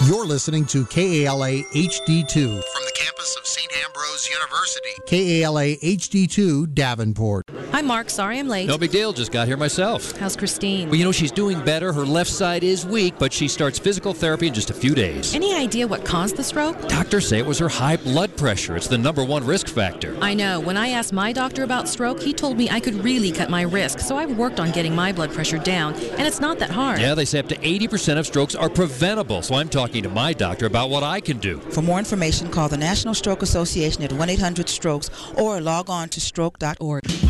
You're listening to KALA HD2 from the campus of St. Ambrose University. KALA HD2 Davenport. Hi, Mark. Sorry I'm late. No big deal. Just got here myself. How's Christine? Well, she's doing better. Her left side is weak, but she starts physical therapy in just a few days. Any idea what caused the stroke? Doctors say it was her high blood pressure. It's the #1 risk factor. I know. When I asked my doctor about stroke, he told me I could really cut my risk. So I've worked on getting my blood pressure down, and it's not that hard. Yeah, they say up to 80% of strokes are preventable. So I'm talking to my doctor about what I can do. For more information, call the National Stroke Association at 1-800-STROKES or log on to stroke.org.